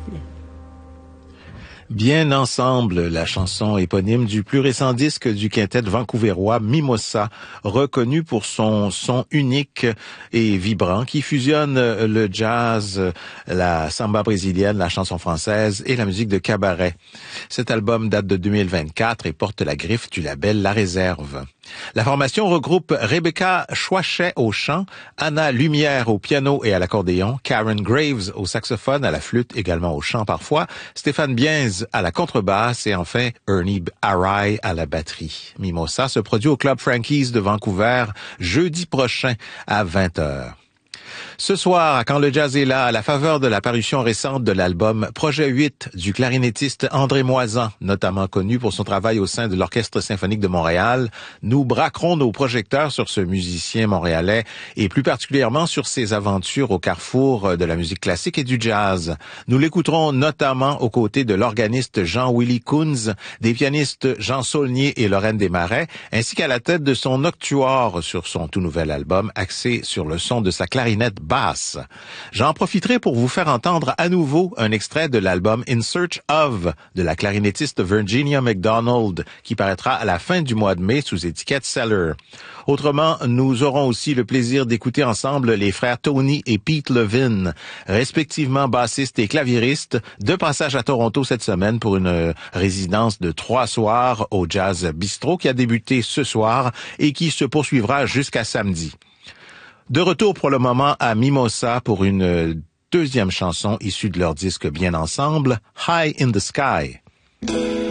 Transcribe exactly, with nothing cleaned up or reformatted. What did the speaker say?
Bien ensemble, la chanson éponyme du plus récent disque du quintet vancouverois Mimosa, reconnu pour son son unique et vibrant qui fusionne le jazz, la samba brésilienne, la chanson française et la musique de cabaret. Cet album date de deux mille vingt-quatre et porte la griffe du label La Réserve. La formation regroupe Rebecca Chouachet au chant, Anna Lumière au piano et à l'accordéon, Karen Graves au saxophone, à la flûte, également au chant parfois, Stéphane Bienz à la contrebasse et enfin Ernie Arai à la batterie. Mimosa se produit au Club Frankie's de Vancouver jeudi prochain à vingt heures. Ce soir, quand le jazz est là, à la faveur de la parution récente de l'album Projet huit du clarinettiste André Moisan, notamment connu pour son travail au sein de l'Orchestre symphonique de Montréal, nous braquerons nos projecteurs sur ce musicien montréalais et plus particulièrement sur ses aventures au carrefour de la musique classique et du jazz. Nous l'écouterons notamment aux côtés de l'organiste Jean-Willy Kunz, des pianistes Jean Saulnier et Lorraine Desmarais, ainsi qu'à la tête de son octuor sur son tout nouvel album axé sur le son de sa clarinette basse. J'en profiterai pour vous faire entendre à nouveau un extrait de l'album In Search of de la clarinettiste Virginia McDonald qui paraîtra à la fin du mois de mai sous étiquette Cellar. Autrement, nous aurons aussi le plaisir d'écouter ensemble les frères Tony et Pete Levin, respectivement bassistes et claviéristes, de passage à Toronto cette semaine pour une résidence de trois soirs au Jazz Bistro qui a débuté ce soir et qui se poursuivra jusqu'à samedi. De retour pour le moment à Mimosa pour une deuxième chanson issue de leur disque Bien Ensemble, High in the Sky.